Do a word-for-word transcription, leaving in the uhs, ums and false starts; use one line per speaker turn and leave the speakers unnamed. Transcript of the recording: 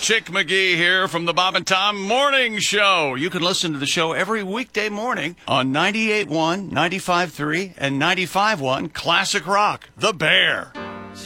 Chick McGee here from the Bob and Tom Morning Show. You can listen to the show every weekday morning on ninety-eight point one, ninety-five point three, and ninety-five point one Classic Rock, The Bear.